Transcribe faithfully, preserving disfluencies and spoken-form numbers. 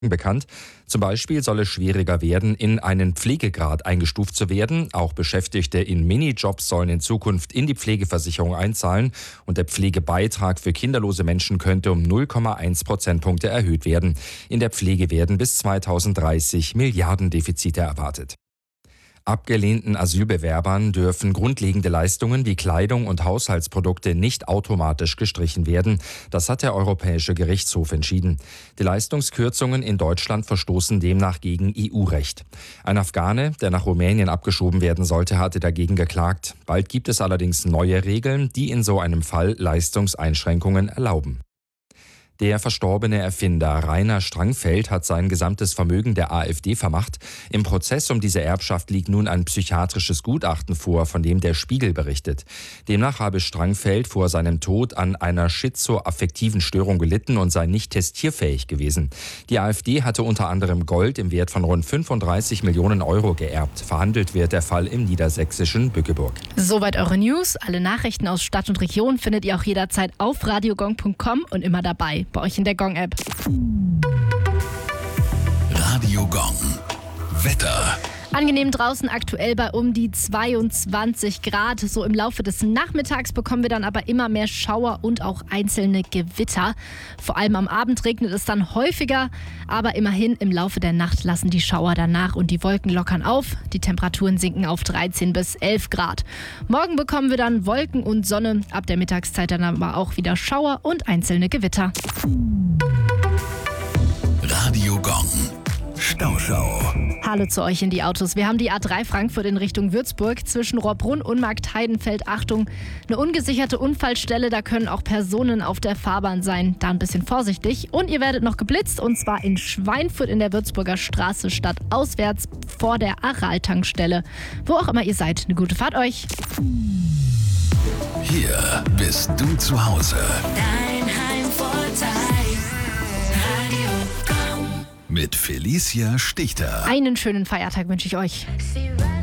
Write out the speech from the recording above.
bekannt. Zum Beispiel soll es schwieriger werden, in einen Pflegegrad eingestuft zu werden. Auch Beschäftigte in Minijobs sollen in Zukunft in die Pflegeversicherung einzahlen. Und der Pflegebeitrag für kinderlose Menschen könnte um null Komma eins Prozentpunkte erhöht werden. In der Pflege werden bis zweitausenddreißig Milliardendefizite erwartet. Abgelehnten Asylbewerbern dürfen grundlegende Leistungen wie Kleidung und Haushaltsprodukte nicht automatisch gestrichen werden. Das hat der Europäische Gerichtshof entschieden. Die Leistungskürzungen in Deutschland verstoßen demnach gegen E U-Recht. Ein Afghane, der nach Rumänien abgeschoben werden sollte, hatte dagegen geklagt. Bald gibt es allerdings neue Regeln, die in so einem Fall Leistungseinschränkungen erlauben. Der verstorbene Erfinder Rainer Strangfeld hat sein gesamtes Vermögen der AfD vermacht. Im Prozess um diese Erbschaft liegt nun ein psychiatrisches Gutachten vor, von dem der Spiegel berichtet. Demnach habe Strangfeld vor seinem Tod an einer schizoaffektiven Störung gelitten und sei nicht testierfähig gewesen. Die AfD hatte unter anderem Gold im Wert von rund fünfunddreißig Millionen Euro geerbt. Verhandelt wird der Fall im niedersächsischen Bückeburg. Soweit eure News. Alle Nachrichten aus Stadt und Region findet ihr auch jederzeit auf radiogong punkt com und immer dabei bei euch in der Gong-App. Radio Gong. Wetter. Angenehm draußen, aktuell bei um die zweiundzwanzig Grad. So im Laufe des Nachmittags bekommen wir dann aber immer mehr Schauer und auch einzelne Gewitter. Vor allem am Abend regnet es dann häufiger, aber immerhin im Laufe der Nacht lassen die Schauer danach und die Wolken lockern auf. Die Temperaturen sinken auf dreizehn bis elf Grad. Morgen bekommen wir dann Wolken und Sonne, ab der Mittagszeit dann aber auch wieder Schauer und einzelne Gewitter. Radio Gong. Stauschau. Hallo zu euch in die Autos. Wir haben die A drei Frankfurt in Richtung Würzburg zwischen Rohrbrunn und Marktheidenfeld. Achtung, eine ungesicherte Unfallstelle, da können auch Personen auf der Fahrbahn sein. Da ein bisschen vorsichtig. Und ihr werdet noch geblitzt und zwar in Schweinfurt in der Würzburger Straße stadtauswärts vor der Aral-Tankstelle. Wo auch immer ihr seid, eine gute Fahrt euch. Hier bist du zu Hause. Dein Heimvorteil. Radio Gong. Mit Felicia Stichter. Einen schönen Feiertag wünsche ich euch.